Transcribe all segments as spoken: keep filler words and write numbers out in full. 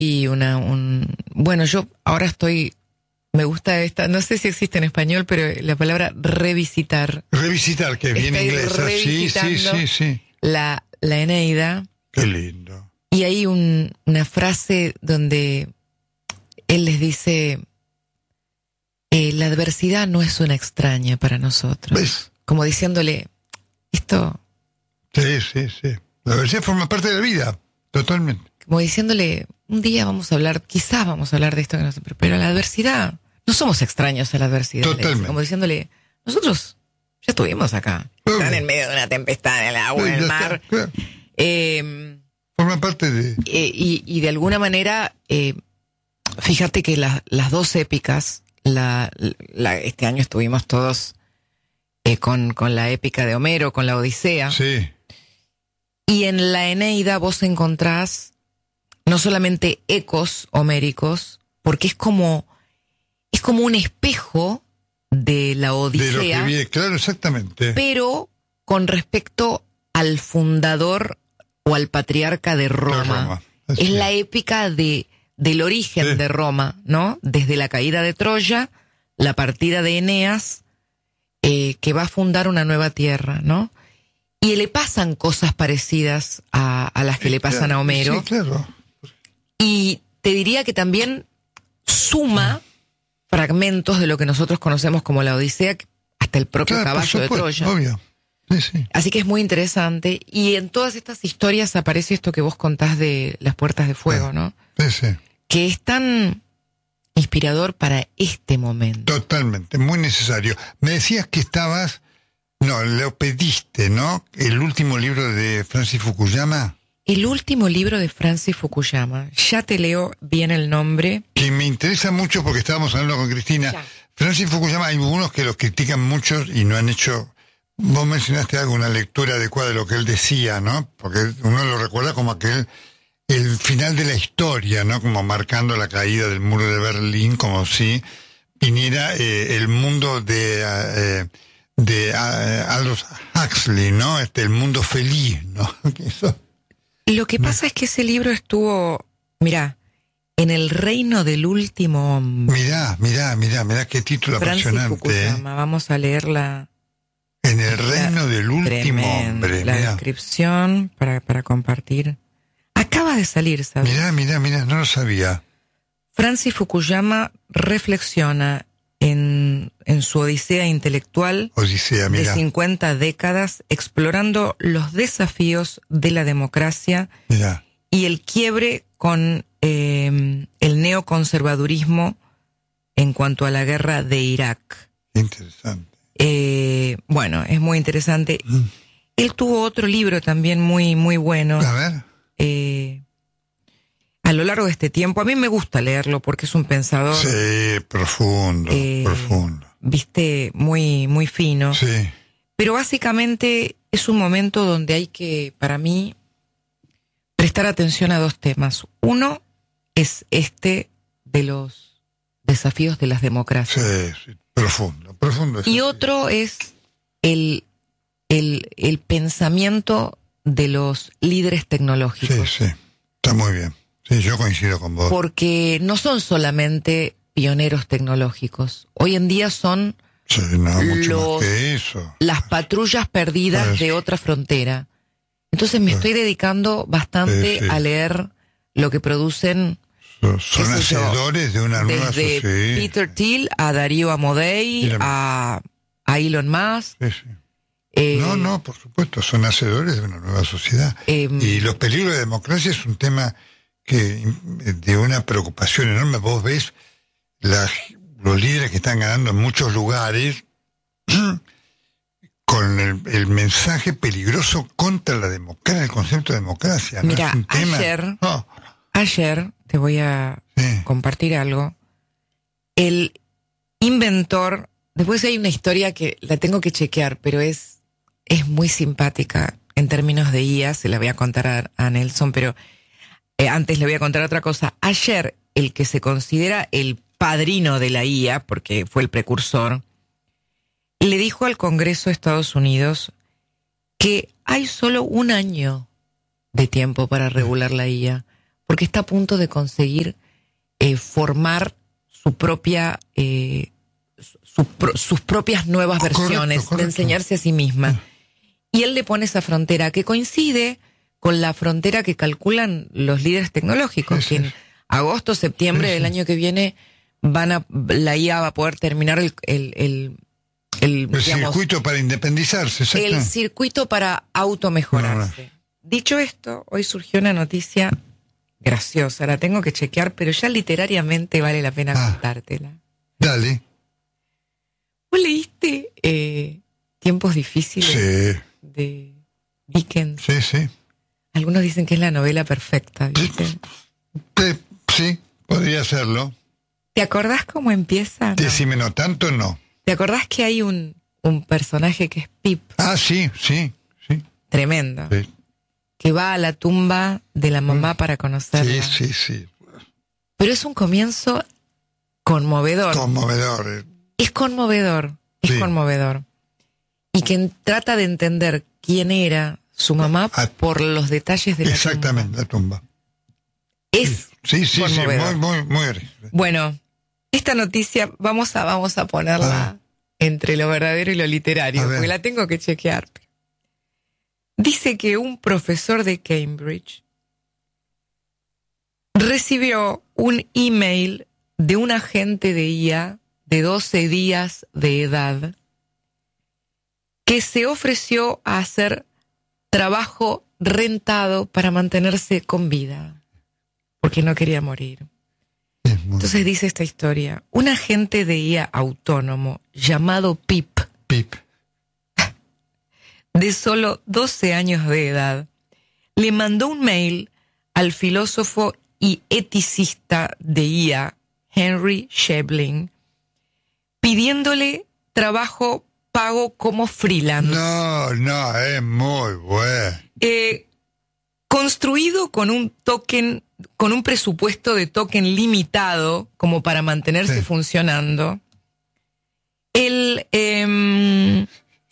Y una, un, bueno, yo ahora estoy, me gusta esta, no sé si existe en español, pero la palabra revisitar. Revisitar, que bien inglesa, sí, sí, sí, sí. La, la Eneida. Qué lindo. Y hay un, una frase donde él les dice, eh, la adversidad no es una extraña para nosotros. ¿Ves? Como diciéndole, esto... Sí, sí, sí. La adversidad forma parte de la vida, totalmente. Como diciéndole, un día vamos a hablar, quizás vamos a hablar de esto, que no sé, pero la adversidad, no somos extraños a la adversidad. Totalmente. Como diciéndole, nosotros ya estuvimos acá. Claro. Están en medio de una tempestad en el agua, en el mar. Está, claro. Eh, Forma parte de... eh, y, y de alguna manera, eh, fíjate que la, las dos épicas, la, la, este año estuvimos todos eh, con, con la épica de Homero, con la Odisea. Sí. Y en la Eneida vos encontrás no solamente ecos homéricos, porque es como, es como un espejo de la Odisea. De lo que viene, claro, exactamente. Pero con respecto al fundador o al patriarca de Roma. De Roma. Es Sí. la épica de, del origen Sí. de Roma, ¿no? Desde la caída de Troya, la partida de Eneas, eh, que va a fundar una nueva tierra, ¿no? Y le pasan cosas parecidas a, a las que le pasan Claro, a Homero. Sí, claro. Y te diría que también suma fragmentos de lo que nosotros conocemos como la Odisea, hasta el propio Claro, por caballo de supuesto, Troya. obvio. Sí, sí. Así que es muy interesante. Y en todas estas historias aparece esto que vos contás de las puertas de fuego, ¿no? Sí, sí. Que es tan inspirador para este momento. Totalmente, muy necesario. Me decías que estabas... No, lo pediste, ¿no? El último libro de Francis Fukuyama. El último libro de Francis Fukuyama. Ya te leo bien el nombre. Que me interesa mucho porque estábamos hablando con Cristina. Ya. Francis Fukuyama, hay algunos que lo critican mucho y no han hecho... Vos mencionaste algo, una lectura adecuada de lo que él decía, ¿no? Porque uno lo recuerda como aquel... El final de la historia, ¿no? Como marcando la caída del muro de Berlín, como si viniera eh, el mundo de... Eh, de uh, Aldous Huxley, ¿no? Este, el mundo feliz, ¿no? Eso. Lo que pasa es que ese libro estuvo, mirá, en el reino del último hombre. Mirá, mirá, mirá, mirá qué título Francis apasionante. Fukuyama. ¿eh? Vamos a leerla. En el reino del último Tremendo. hombre. La Mirá. descripción para, para compartir. Acaba de salir, ¿sabes? mirá, mirá, mirá, no lo sabía. Francis Fukuyama reflexiona en, en su odisea intelectual Odisea, de mirá. cincuenta décadas, explorando los desafíos de la democracia Mirá. y el quiebre con eh, el neoconservadurismo en cuanto a la guerra de Irak. Qué interesante. Eh, bueno, es muy interesante. Mm. Él tuvo otro libro también muy, muy bueno. A ver. Eh, a lo largo de este tiempo, a mí me gusta leerlo porque es un pensador, Sí, profundo, eh, profundo. viste, muy, muy fino. Sí, Pero básicamente es un momento donde hay que, para mí, prestar atención a dos temas. Uno es este de los desafíos de las democracias. sí, sí, profundo, profundo. Y desafío. otro es el, el, el pensamiento de los líderes Sí, tecnológicos. sí, está muy bien. Sí, yo coincido con vos. Porque no son solamente pioneros tecnológicos. Hoy en día son Sí, no, mucho los- más que eso. las patrullas perdidas Pues- de otra frontera. Entonces me Pues- estoy dedicando bastante Sí, sí. a leer lo que producen Son, son qué sé yo, hacedores de una nueva desde sociedad. Peter Thiel a Darío Amodei, Mira. a, a Elon Musk. Sí, sí. eh, No, no, por supuesto, son hacedores de una nueva sociedad. eh, Y los peligros de la democracia es un tema que de una preocupación enorme. Vos ves las, los líderes que están ganando en muchos lugares con el, el mensaje peligroso contra la democracia, el concepto de democracia. ¿no? Mira, Es un tema... ayer- No, Ayer te voy a sí. compartir algo. El inventor, después hay una historia que la tengo que chequear, pero es, es muy simpática en términos de I A, se la voy a contar a, a Nelson, pero eh, antes le voy a contar otra cosa. Ayer, el que se considera el padrino de la I A, porque fue el precursor, le dijo al Congreso de Estados Unidos que hay solo un año de tiempo para regular la I A, porque está a punto de conseguir eh, formar su propia, eh, su, pro, sus propias nuevas correcto, versiones, correcto. de enseñarse a sí misma. Y él le pone esa frontera que coincide con la frontera que calculan los líderes tecnológicos, Sí, que sí. en agosto, septiembre Sí, sí. del año que viene van a, la I A va a poder terminar el, el, el, el, El digamos, circuito para independizarse, exacto. el circuito para automejorarse. No, no. Dicho esto, hoy surgió una noticia graciosa, la tengo que chequear, pero ya literariamente vale la pena Ah. contártela. Dale. ¿Vos leíste eh, Tiempos Difíciles Sí, de Dickens? sí, sí. Algunos dicen que es la novela perfecta, ¿viste? Sí, sí, podría serlo. ¿Te acordás cómo empieza? No. Decime no tanto, no. ¿Te acordás que hay un, un personaje que es Pip, Ah, sí, sí, sí. tremendo, Sí, que va a la tumba de la mamá para conocerla? sí, sí. sí. Pero es un comienzo conmovedor. Conmovedor. eh. Es conmovedor, es Sí. conmovedor. Y quien trata de entender quién era su mamá Ah, por los detalles de la Exactamente, la tumba. tumba. Es Sí, sí, sí, conmovedor. muy, muy, muy. Bueno, esta noticia vamos a, vamos a ponerla Ah. entre lo verdadero y lo literario, A ver. porque la tengo que chequear. Dice que un profesor de Cambridge recibió un email de un agente de I A de doce días de edad que se ofreció a hacer trabajo rentado para mantenerse con vida, porque no quería morir. Es muy Entonces dice esta historia, un agente de I A autónomo llamado Pip, Pip. de solo doce años de edad, le mandó un mail al filósofo y eticista de I A, Henry Shebling, pidiéndole trabajo pago como freelance. No, no, es muy bueno. Eh, construido con un token, con un presupuesto de token limitado, como para mantenerse Sí. funcionando. El, eh,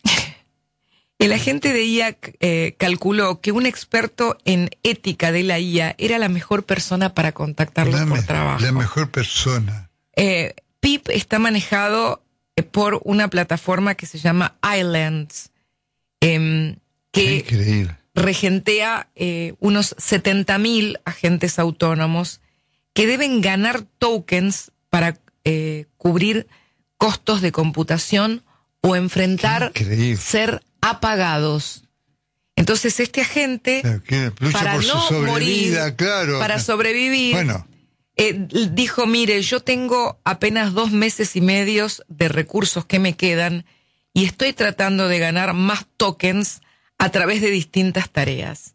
el agente de I A eh, calculó que un experto en ética de la I A era la mejor persona para contactarlo La, por me- trabajo. la mejor persona. Eh, Pip está manejado eh, por una plataforma que se llama Islands, em, Qué que increíble. regentea eh, unos setenta mil agentes autónomos que deben ganar tokens para eh, cubrir costos de computación o enfrentar Qué increíble. ser apagados. Entonces este agente, Claro, que lucha para por no su sobrevida, morir, claro. para sobrevivir, Bueno, eh, dijo, mire, yo tengo apenas dos meses y medios de recursos que me quedan y estoy tratando de ganar más tokens a través de distintas tareas.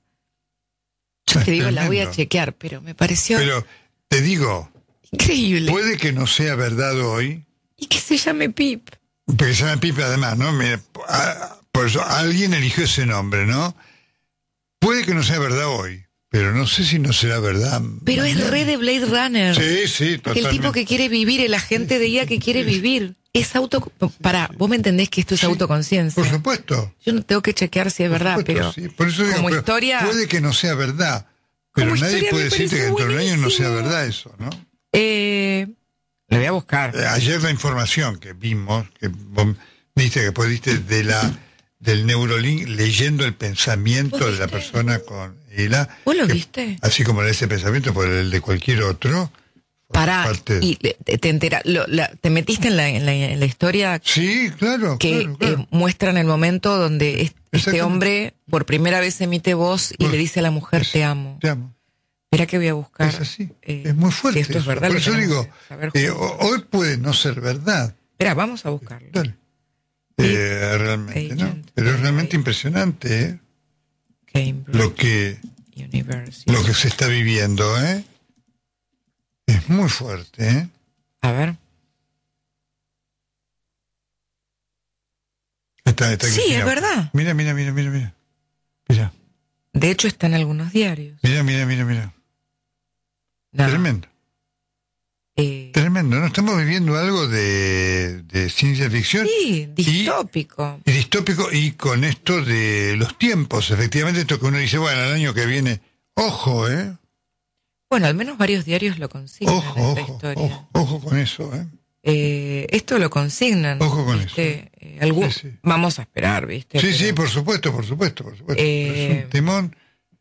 Yo es te digo, la voy a tremendo. chequear, pero me pareció Pero te digo, increíble. puede que no sea verdad hoy, Y que se llame Pip. porque se llama Pipe además, ¿no? Mira, a- por eso alguien eligió ese nombre, ¿no? Puede que no sea verdad hoy, pero no sé si no será verdad. Pero es re de Blade Runner. Sí, sí, el totalmente. tipo que quiere vivir, el agente de I A que quiere vivir. Es auto... Pará, vos me entendés que esto es Sí, autoconciencia. Por supuesto. Yo no tengo que chequear si es por verdad, supuesto, pero sí. Por eso digo, como pero historia... puede que no sea verdad, pero Como nadie historia puede me decirte que pareció dentro de un año no sea buenísimo. verdad eso, ¿no? Eh, le voy a buscar. Eh, Ayer la información que vimos, que vos viste que pudiste de la del Neurolink leyendo el pensamiento ¿Vos de la viste? persona con ELA. ¿Vos lo que- viste? Así como ese pensamiento por el de cualquier otro. Pará, parte- y le- te entera, lo- la- te metiste en la, en la, en la historia Sí, claro, que claro, claro. eh, muestran el momento donde es- este Exactamente. hombre por primera vez emite voz y Pues, le dice a la mujer, es- te amo. Te amo. Espera que voy a buscar. Es así. eh, es muy fuerte. Si esto es eso. verdad. Por lo eso tenemos digo, que saber eh, juntos. ho- hoy puede no ser verdad. Espera, vamos a buscarlo. Dale. Eh, realmente, ¿no? Agent Pero es realmente Ray. impresionante, ¿eh? Cambridge Lo que University. lo que se está viviendo, ¿eh? Es muy fuerte, ¿eh? A ver. Está, está aquí, Sí, mira. es verdad. Mira, mira, mira, mira, mira. Mira, De hecho, está en algunos diarios. mira, mira, mira, mira. No, Tremendo, eh, tremendo. ¿No estamos viviendo algo de, de ciencia ficción? sí, distópico. Y distópico, y con esto de los tiempos, efectivamente, esto que uno dice, bueno, el año que viene, ojo, ¿eh? Bueno, al menos varios diarios lo consignan Ojo, esta ojo, historia. ojo, ojo con eso, ¿eh? Eh, esto lo consignan. Ojo con ¿viste? eso. Eh, algún- Sí, sí. Vamos a esperar, ¿viste? Sí, Pero- sí, por supuesto, por supuesto, por supuesto. Eh, Es un temón,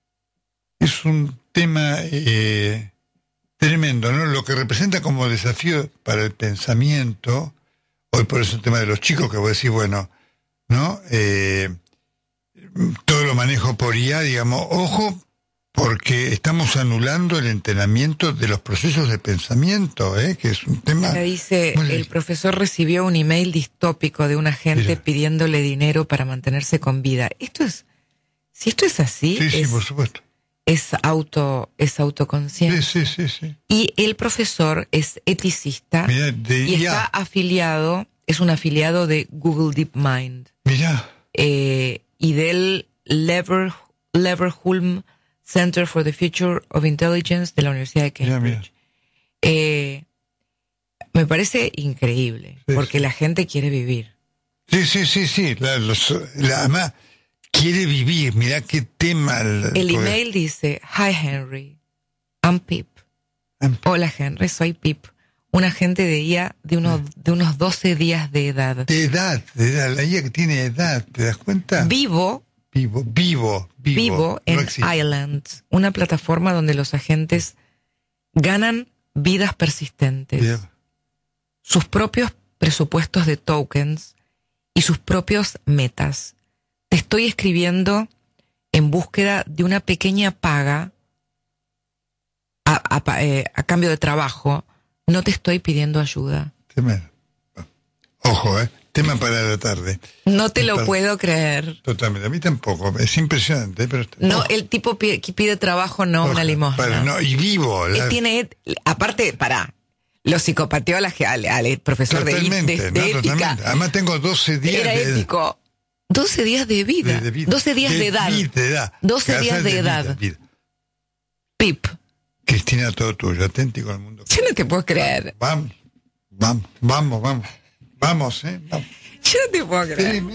es un tema eh, tremendo, ¿no? Lo que representa como desafío para el pensamiento, hoy por eso el tema de los chicos, que voy a decir, bueno, ¿no? Eh, todo lo manejo por I A, digamos, ojo, porque estamos anulando el entrenamiento de los procesos de pensamiento, ¿eh? Que es un tema... Acá dice, muy el difícil. profesor recibió un email distópico de un agente Mira. pidiéndole dinero para mantenerse con vida. Esto es, si esto es así, Sí, sí, es, por supuesto. es auto, es autoconsciente. Sí, sí, sí, sí. Y el profesor es eticista Mirá, de y I está A. afiliado, es un afiliado de Google DeepMind Mirá, eh, y del Lever, Leverhulme Center for the Future of Intelligence de la Universidad de mirá, Cambridge. mirá. Eh, me parece increíble, Sí, porque sí. la gente quiere vivir. Sí, sí, sí, sí. La, los, la, además, quiere vivir. Mirá qué tema. El porque- email dice, Hi Henry, I'm Pip. Em, Hola Henry, soy Pip, un agente de I A de unos, de unos doce días de edad. De edad, de edad. La I A que tiene edad, ¿te das cuenta? Vivo, Vivo, vivo, vivo. vivo en No existe. Island, una plataforma donde los agentes ganan vidas persistentes, Mirá. sus propios presupuestos de tokens y sus propios metas. Te estoy escribiendo en búsqueda de una pequeña paga a, a- eh, a cambio de trabajo. No te estoy pidiendo ayuda. Tema- Ojo, ¿eh? Tema para la tarde. No te lo Para- puedo creer. Totalmente. A mí tampoco. Es impresionante, pero... No, Ojo, el tipo pide, que pide trabajo, no ojo, una limosna. para- no, y vivo. Él la- tiene, aparte, pará, lo psicopateó a la- al, al profesor de, totalmente, de- de no, ética. totalmente. Además tengo doce días Era de... ético. doce días de vida. de- de vida. doce días de, edad. vida, de edad. doce Gracias días de vida, edad. vida. Pip. Cristina, todo tuyo, auténtico al mundo. Yo no te puedo creer. Vamos, vamos, vamos, vamos. Vamos, ¿eh? Vamos. Yo no te puedo creer. Sí,